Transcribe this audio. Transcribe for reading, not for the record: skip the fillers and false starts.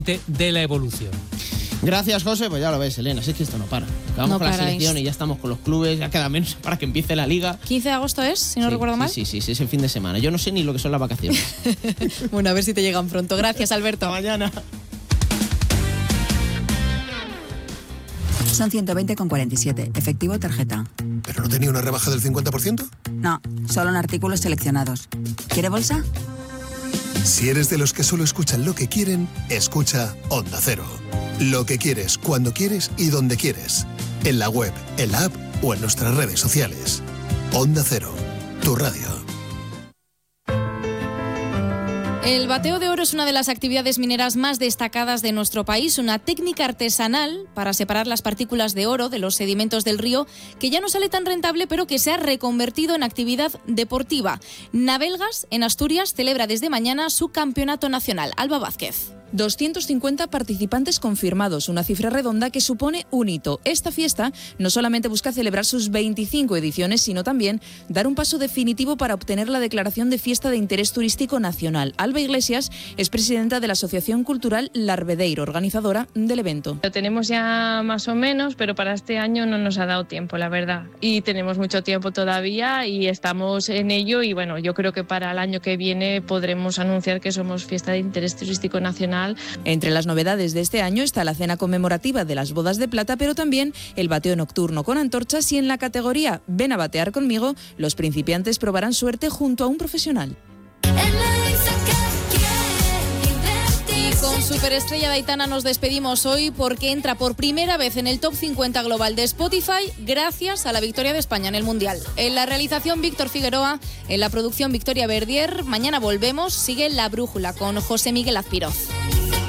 de la evolución. Gracias, José. Pues ya lo ves, Elena, es que esto no para. Acabamos con la selección y ya estamos con los clubes, ya queda menos para que empiece la liga. 15 de agosto es, si no recuerdo mal. Sí, es el fin de semana. Yo no sé ni lo que son las vacaciones. Bueno, a ver si te llegan pronto. Gracias, Alberto. Hasta mañana. Son 120,47. Efectivo, tarjeta. ¿Pero no tenía una rebaja del 50%? No, solo en artículos seleccionados. ¿Quiere bolsa? Si eres de los que solo escuchan lo que quieren, escucha Onda Cero. Lo que quieres, cuando quieres y donde quieres. En la web, en la app o en nuestras redes sociales. Onda Cero, tu radio. El bateo de oro es una de las actividades mineras más destacadas de nuestro país, una técnica artesanal para separar las partículas de oro de los sedimentos del río, que ya no sale tan rentable, pero que se ha reconvertido en actividad deportiva. Navelgas, en Asturias, celebra desde mañana su campeonato nacional. Alba Vázquez. 250 participantes confirmados, una cifra redonda que supone un hito. Esta fiesta no solamente busca celebrar sus 25 ediciones, sino también dar un paso definitivo para obtener la declaración de fiesta de interés turístico nacional. Alba Iglesias es presidenta de la Asociación Cultural Larvedeiro, organizadora del evento. Lo tenemos ya más o menos, pero para este año no nos ha dado tiempo, la verdad. Y tenemos mucho tiempo todavía y estamos en ello y bueno, yo creo que para el año que viene podremos anunciar que somos fiesta de interés turístico nacional. Entre las novedades de este año está la cena conmemorativa de las bodas de plata, pero también el bateo nocturno con antorchas y en la categoría Ven a batear conmigo, los principiantes probarán suerte junto a un profesional. Y con Superestrella de Aitana nos despedimos hoy porque entra por primera vez en el top 50 global de Spotify gracias a la victoria de España en el Mundial. En la realización Víctor Figueroa, en la producción Victoria Verdier. Mañana volvemos, sigue La Brújula con José Miguel Azpiroz.